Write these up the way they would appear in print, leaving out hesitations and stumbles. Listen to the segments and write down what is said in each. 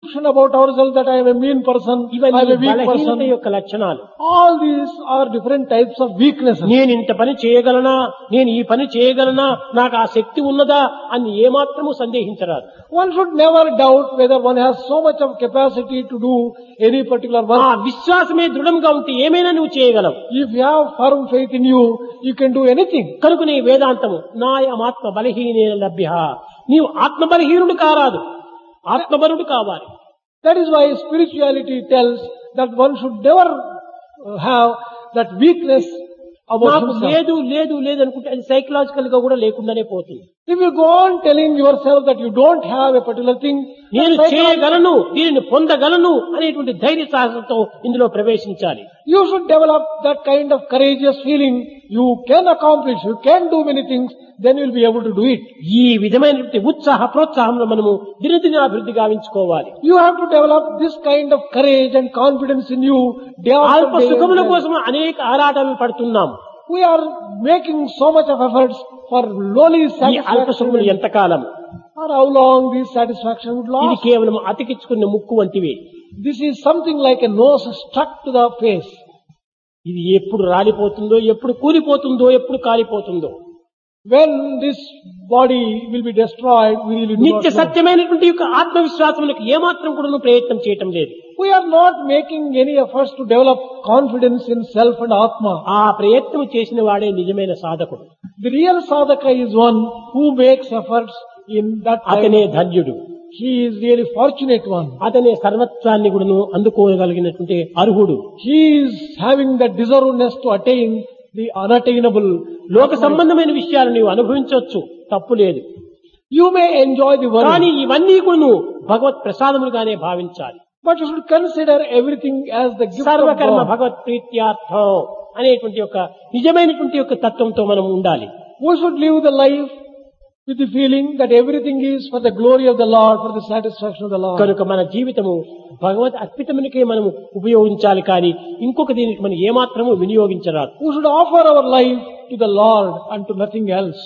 about ourselves that I am a mean person, I am ఇవన్నీ a weak బలహీనత person. యొక్క లక్షణాలు. All these are different types of weaknesses. నేను ఇంత పని చేయగలనా, నేను ఈ పని చేయగలనా, నాకు ఆ శక్తి ఉన్నదా అని ఏమాత్రము సందేహించరాదు. One should never doubt whether one has so much of capacity to do any particular ఆ work. విశ్వాసమే దృఢంగా ఉంటే ఏమైనా నువ్వు చేయగలవు. If you have firm faith in you, you can do anything. కనుక నీ వేదాంతము నాయమాత్మ బలహీనేన లభ్య, నీవు ఆత్మ బలహీనుడు కారాదు, ఆత్మబలుడు కావాలి. That is why spirituality tells that one should never have that weakness about నాకు himself. లేదు లేదు లేదు అనుకుంటే అది సైకలాజికల్ గా కూడా లేకుండానే పోతుంది. If you go on telling yourself that you don't have a particular thing, నేను then చేయగలను, దీనిని పొందగలను అనేటువంటి ధైర్య సాహసంతో ఇందులో ప్రవేశించాలి. you should develop that kind of courageous feeling. You can accomplish, you can do many things, then you will be able to do it. ఈ విధమైనటువంటి ఉత్సాహ ప్రోత్సాహంలో మనము దినదిన అభివృద్ధి గావించుకోవాలి. You have to develop this kind of courage and confidence in you day అల్ప after day. సుఖముల కోసం అనేక ఆరాటాలు పడుతున్నాం. We are making so much of efforts for lowly ఈ అల్ప సుఖములు satisfaction. ఎంతకాలం? Or how long these satisfaction would ఇది last. కేవలం అతికించుకున్న ముక్కు వంటివే. This is something like a nose stuck to the face. ఇది ఎప్పుడు రాలిపోతుందో, ఎప్పుడు కూలిపోతుందో, ఎప్పుడు కాలిపోతుందో. When this body will be destroyed, we really do నిత్య not know. సత్యమైనటువంటి యొక్క ఆత్మవిశ్వాసములకు ఏమాత్రం కూడా ప్రయత్నం చేయటం లేదు. We are not making any efforts to develop confidence in self and Atma. ఆ ప్రయత్నం చేసిన వాడే నిజమైన సాధకుడు. The real sadhaka is one who makes efforts in that అతనే time. ధన్యుడు. He is really fortunate one. అతనే సర్వత్వాన్ని కూడాను అందుకోగలిగినటువంటి అర్హుడు. He is having the deservedness to attain the unattainable. లోక సంబంధమైన విషయాలు నీవు అనుభవించవచ్చు, తప్పు లేదు. You may enjoy the కానీ world, ఇవన్నీ కూడా భగవత్ ప్రసాదములుగానే భావించాలి. but you should consider everything as the gift of సర్వకర్మ God. భగవత్ ప్రీత్యార్థం అనేటువంటి ఒక నిజమైనటువంటి యొక్క తత్వంతో మనం ఉండాలి. We should live the life with the feeling that everything is for the glory of the Lord, for the satisfaction of the Lord. కనుక మన జీవితము భగవద్ అర్పితమునికే మనము ఉపయోగించాలి, కానీ ఇంకొక దీనికి మనం ఏమాత్రము వినియోగించరాదు. We should offer our life to the Lord and to nothing else.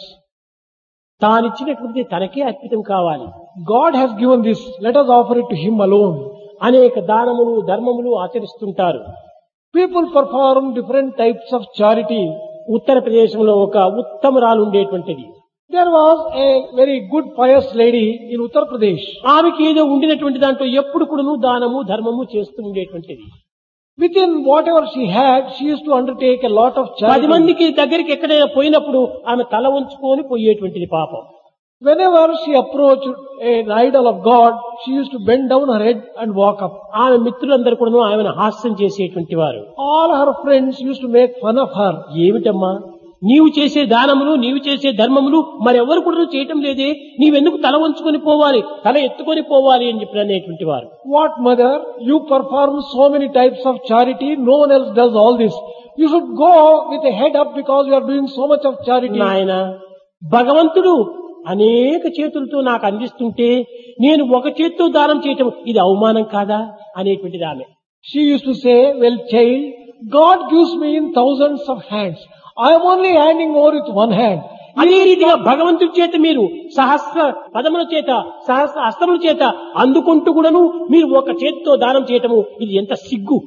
తానిచ్చినటువంటిది తనకే అర్పితం కావాలి. God has given this, let us offer it to Him alone. అనేక దానములు ధర్మములు ఆచరిస్తుంటారు. People perform different types of charity. ఉత్తరప్రదేశంలో ఒక ఉత్తమరాలు ఉండేటువంటిది. There was a very good pious lady in Uttar Pradesh. ఆమెకి ఏదో ఉండినటువంటి దాంట్లో ఎప్పుడు కూడాను దానము ధర్మము చేస్తూ ఉండేటువంటిది. Within whatever she had, she used to undertake a lot of 10 charity. మందికి దగ్గరికి ఎక్కడైనా పోయినప్పుడు ఆమె తల ఉంచుకొని పోయేటువంటిది పాపం. Whenever she approached an idol of God, she used to bend down her head and walk up. ఆమె మిత్రులందరూ కూడాను ఆమెను హాస్యం చేసేటువంటి వారు. All her friends used to make fun of her. ఏమిటమ్మా నీవు చేసే దానములు, నీవు చేసే ధర్మములు మరెవరు కూడా చేయటం లేదే, నీవెందుకు తల వంచుకొని పోవాలి, తల ఎత్తుకొని పోవాలి అని చెప్పి అనేటువంటి వారు. What mother, you perform so many types of charity, no one else does all this. You should go with a head up because you are doing so much of charity. నాయన భగవంతుడు అనేక చేతులతో నాకు అందిస్తుంటే నేను ఒక చేత్తో దానం చేయటం ఇది అవమానం కాదా అనేటువంటిది ఆమె. She used to say, well child, God gives me in thousands of hands. I am only handing over with one hand. అదే రీతిగా భగవంతుడి చేత మీరు సహస్ర పదముల చేత సహస్ర హస్తముల చేత అందుకుంటూ కూడాను మీరు ఒక చేతితో దానం చేయటము ఇది ఎంత సిగ్గు.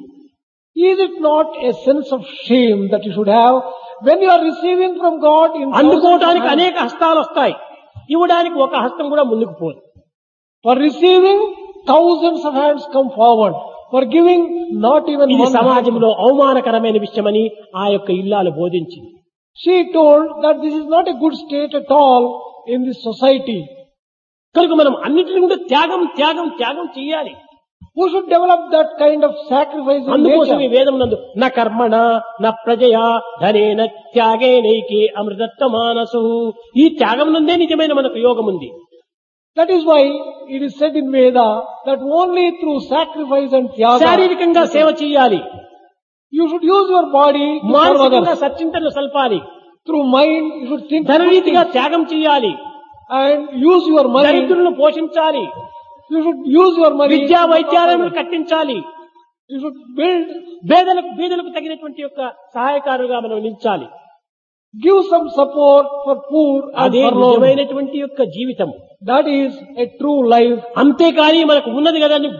Is it not a sense of shame that you should have when you are receiving from God in thousands of అందుకోవడానికి hands? అనేక హస్తాలు వస్తాయి, ఇవ్వడానికి ఒక హస్తం కూడా ముందుకు పోదు. For receiving, thousands of hands come forward. For giving, not even ఇది one hand. సమాజంలో అవమానకరమైన విషయమని ఆ యొక్క ఇల్లాలు బోధించింది. She told that this is not a good state at all in this society. కనుక మనం అన్నిటిని కూడా త్యాగం త్యాగం త్యాగం చేయాలి. We should develop that kind of sacrifice in అందుకోసం ఈ nature. వేదం నందు నా కర్మణ నా ప్రజయా ధనేన త్యాగేనైకే అమృతత్వ మానసు, ఈ త్యాగం నందే నిజమైన మనకు యోగం ఉంది. That is why it is said in Veda that only through sacrifice and tyaga, శారీరకంగా సేవ చేయాలి, you should use your body to serve మానసికంగా others. సచ్చింతలు సల్పాలి, Through mind, you should think ధనరీతిగా త్యాగం చేయాలి, and use your money. దరిద్రులను పోషించాలి, You should use your money. విద్యా వైద్యాలను కట్టించాలి, You should build, బీదలకు తగినటువంటి యొక్క సహాయకారుగా మనం నిలిచాలి. give some support for poor and అదే forlorn. నిజమైనటువంటి యొక్క జీవితం. That is a true life. అంతేకాని మనకు ఉన్నది కదా అని